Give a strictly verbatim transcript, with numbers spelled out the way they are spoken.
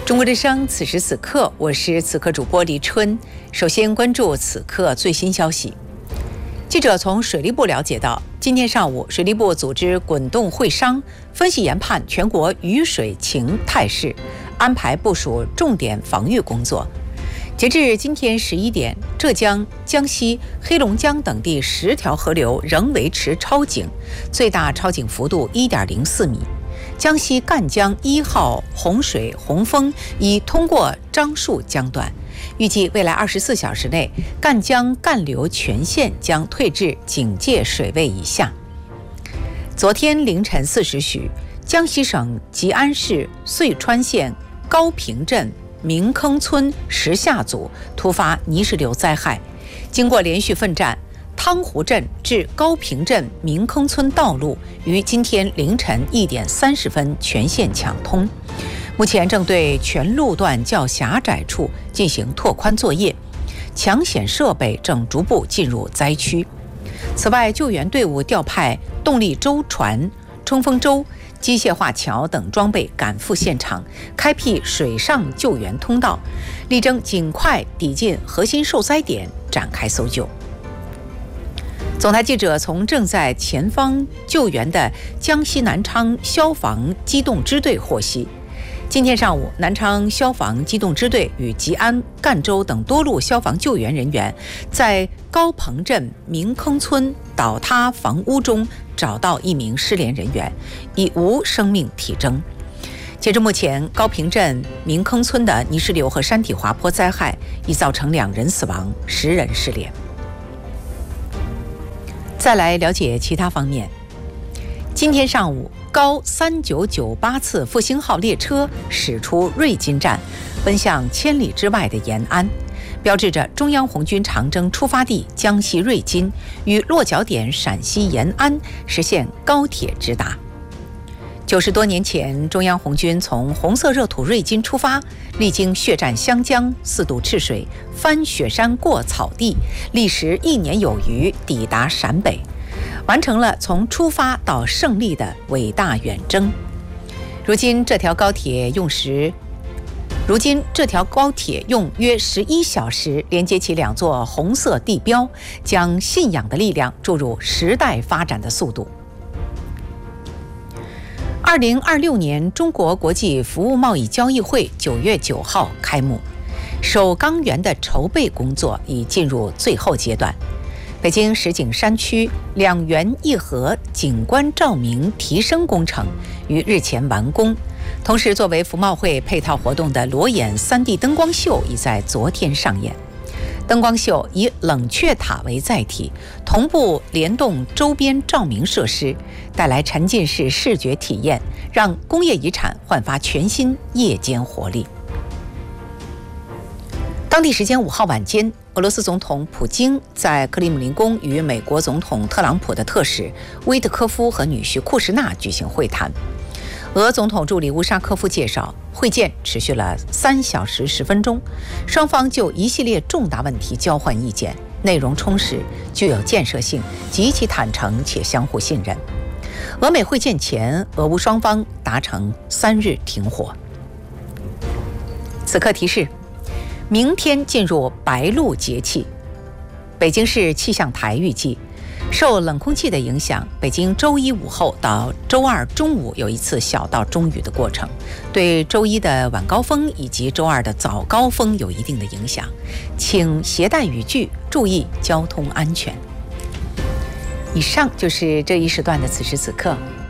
中国之声，此时此刻，我是此刻主播黎春。首先关注此刻最新消息。记者从水利部了解到，今天上午，水利部组织滚动会商，分析研判全国雨水情态势，安排部署重点防御工作。截至今天十一点，浙江、江西、黑龙江等地十条河流仍维持超警，最大超警幅度一点零四米。江西赣江一号洪水洪峰已通过樟树江段，预计未来二十四小时内，赣江干流全线将退至警戒水位以下。昨天凌晨四时许，江西省吉安市遂川县高坪镇明坑村石下组突发泥石流灾害，经过连续奋战，汤湖镇至高坪镇明坑村道路于今天凌晨一点三十分全线抢通，目前正对全路段较狭窄处进行拓宽作业，抢险设备正逐步进入灾区。此外，救援队伍调派动力舟船、冲锋舟、机械化桥等装备赶赴现场，开辟水上救援通道，力争尽快抵近核心受灾点，展开搜救。总台记者从正在前方救援的江西南昌消防机动支队获悉，今天上午，南昌消防机动支队与吉安、赣州等多路消防救援人员在高坪镇明坑村倒塌房屋中找到一名失联人员，已无生命体征。截至目前，高坪镇明坑村的泥石流和山体滑坡灾害已造成两人死亡，十人失联。再来了解其他方面。今天上午，高三九九八次复兴号列车驶出瑞金站，奔向千里之外的延安，标志着中央红军长征出发地江西瑞金与落脚点陕西延安实现高铁直达。九十多年前，中央红军从红色热土瑞金出发，历经血战湘江、四渡赤水、翻雪山过草地，历时一年有余，抵达陕北，完成了从出发到胜利的伟大远征。如今这条高铁用时，如今这条高铁用约十一小时连接起两座红色地标，将信仰的力量注入时代发展的速度。二零二六年中国国际服务贸易交易会九月九号开幕，首钢园的筹备工作已进入最后阶段。北京石景山区两园一河景观照明提升工程于日前完工，同时作为服贸会配套活动的裸眼 三 D 灯光秀已在昨天上演。灯光秀以冷却塔为载体，同步联动周边照明设施，带来沉浸式视觉体验，让工业遗产焕发全新夜间活力。当地时间五号晚间，俄罗斯总统普京在克里姆林宫与美国总统特朗普的特使威特科夫和女婿库什纳举行会谈。俄总统助理乌沙科夫介绍，会见持续了三小时十分钟，双方就一系列重大问题交换意见，内容充实，具有建设性，极其坦诚且相互信任。俄美会见前，俄乌双方达成三日停火。此刻提示，明天进入白露节气，北京市气象台预计，受冷空气的影响，北京周一午后到周二中午有一次小到中雨的过程，对周一的晚高峰以及周二的早高峰有一定的影响，请携带雨具，注意交通安全。以上就是这一时段的此时此刻，